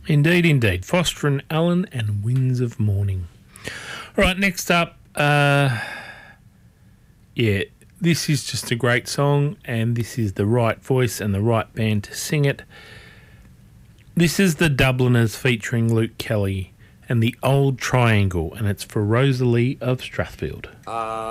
Indeed, indeed. Foster and Allen and Winds of Morning. All right, next up, this is just a great song, and this is the right voice and the right band to sing it. This is the Dubliners featuring Luke Kelly and the Old Triangle, and it's for Rosalie of Strathfield.